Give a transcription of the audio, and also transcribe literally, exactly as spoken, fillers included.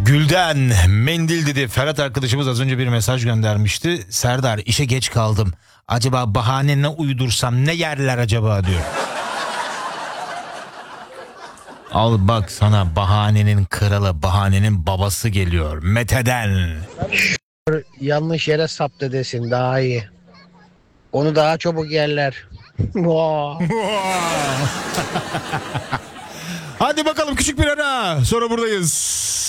Gülden mendil dedi. Ferhat arkadaşımız az önce bir mesaj göndermişti. Serdar, işe geç kaldım. Acaba bahane ne uydursam ne yerler acaba diyor. Al bak sana bahanenin kralı, bahanenin babası geliyor. Mete'den. Yanlış yere saptı desin daha iyi. Onu daha çabuk yerler. Hadi bakalım, küçük bir ara. Sonra buradayız.